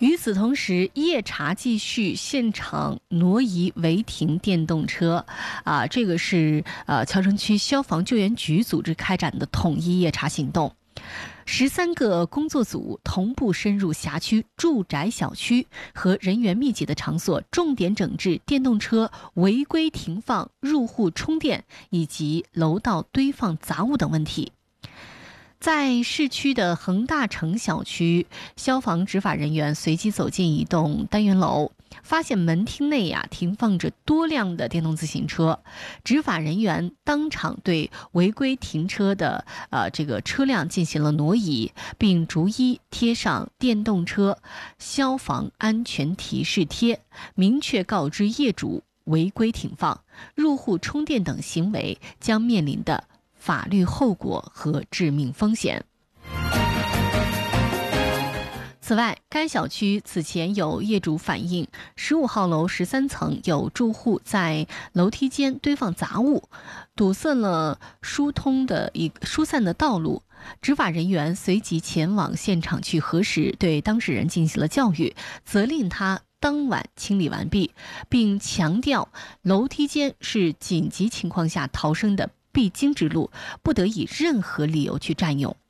与此同时，夜查继续，现场挪移违停电动车。这个是谯城区消防救援局组织开展的统一夜查行动。13个工作组同步深入辖区住宅小区和人员密集的场所，重点整治电动车违规停放、入户充电以及楼道堆放杂物等问题。在市区的恒大城小区，消防执法人员随即走进一栋单元楼，发现门厅内停放着多辆的电动自行车。执法人员当场对违规停车的这个车辆进行了挪移，并逐一贴上电动车消防安全提示贴，明确告知业主违规停放、入户充电等行为将面临的法律后果和致命风险。此外，该小区此前有业主反映，15号楼13层有住户在楼梯间堆放杂物，堵塞了疏散的道路。执法人员随即前往现场去核实，对当事人进行了教育，责令他当晚清理完毕，并强调楼梯间是紧急情况下逃生的必经之路，不得以任何理由去占用。